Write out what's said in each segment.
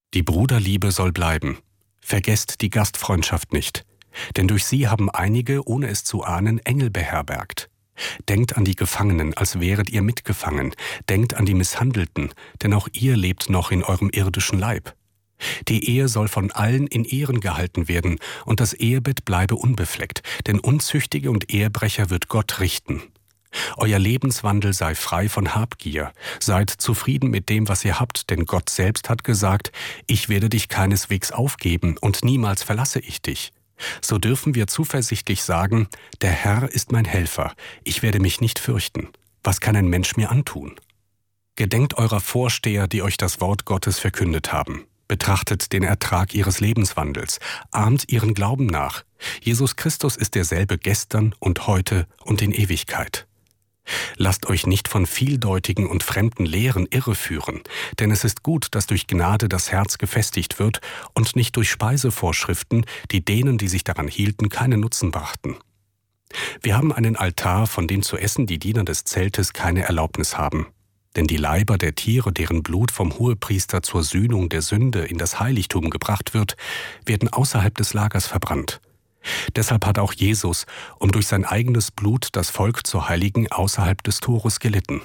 Die Bruderliebe soll bleiben. Vergesst die Gastfreundschaft nicht, denn durch sie haben einige, ohne es zu ahnen, Engel beherbergt. Denkt an die Gefangenen, als wäret ihr mitgefangen. Denkt an die Misshandelten, denn auch ihr lebt noch in eurem irdischen Leib. Die Ehe soll von allen in Ehren gehalten werden, und das Ehebett bleibe unbefleckt, denn Unzüchtige und Ehebrecher wird Gott richten. Euer Lebenswandel sei frei von Habgier. Seid zufrieden mit dem, was ihr habt, denn Gott selbst hat gesagt, ich werde dich keineswegs aufgeben und niemals verlasse ich dich. So dürfen wir zuversichtlich sagen, der Herr ist mein Helfer, ich werde mich nicht fürchten. Was kann ein Mensch mir antun? Gedenkt eurer Vorsteher, die euch das Wort Gottes verkündet haben. Betrachtet den Ertrag ihres Lebenswandels, ahmt ihren Glauben nach. Jesus Christus ist derselbe gestern und heute und in Ewigkeit. Lasst euch nicht von vieldeutigen und fremden Lehren irreführen, denn es ist gut, dass durch Gnade das Herz gefestigt wird und nicht durch Speisevorschriften, die denen, die sich daran hielten, keinen Nutzen brachten. Wir haben einen Altar, von dem zu essen die Diener des Zeltes keine Erlaubnis haben. Denn die Leiber der Tiere, deren Blut vom Hohepriester zur Sühnung der Sünde in das Heiligtum gebracht wird, werden außerhalb des Lagers verbrannt. Deshalb hat auch Jesus, um durch sein eigenes Blut das Volk zu heiligen, außerhalb des Tores gelitten.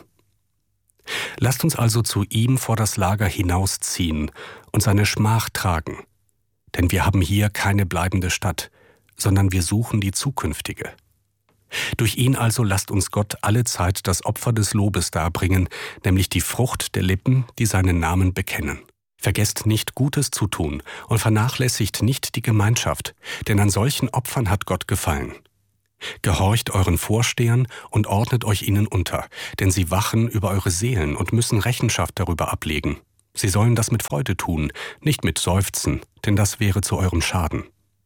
Lasst uns also zu ihm vor das Lager hinausziehen und seine Schmach tragen. Denn wir haben hier keine bleibende Stadt, sondern wir suchen die zukünftige. Durch ihn also lasst uns Gott allezeit das Opfer des Lobes darbringen, nämlich die Frucht der Lippen, die seinen Namen bekennen. Vergesst nicht, Gutes zu tun und vernachlässigt nicht die Gemeinschaft, denn an solchen Opfern hat Gott gefallen. Gehorcht euren Vorstehern und ordnet euch ihnen unter, denn sie wachen über eure Seelen und müssen Rechenschaft darüber ablegen. Sie sollen das mit Freude tun, nicht mit Seufzen, denn das wäre zu eurem Schaden.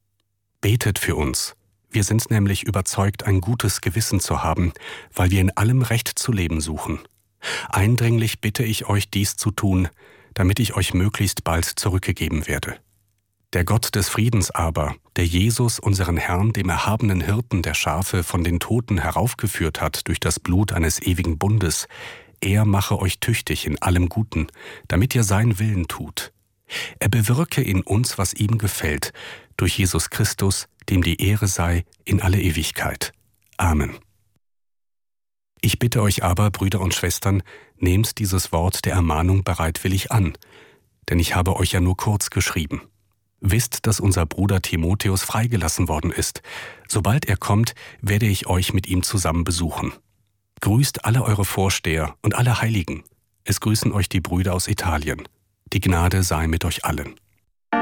Betet für uns. Wir sind nämlich überzeugt, ein gutes Gewissen zu haben, weil wir in allem Recht zu leben suchen. Eindringlich bitte ich euch, dies zu tun, damit ich euch möglichst bald zurückgegeben werde. Der Gott des Friedens aber, der Jesus, unseren Herrn, dem erhabenen Hirten der Schafe, von den Toten heraufgeführt hat durch das Blut eines ewigen Bundes, er mache euch tüchtig in allem Guten, damit ihr seinen Willen tut. Er bewirke in uns, was ihm gefällt, durch Jesus Christus, dem die Ehre sei in alle Ewigkeit. Amen. Ich bitte euch aber, Brüder und Schwestern, nehmt dieses Wort der Ermahnung bereitwillig an, denn ich habe euch ja nur kurz geschrieben. Wisst, dass unser Bruder Timotheus freigelassen worden ist. Sobald er kommt, werde ich euch mit ihm zusammen besuchen. Grüßt alle eure Vorsteher und alle Heiligen. Es grüßen euch die Brüder aus Italien. Die Gnade sei mit euch allen.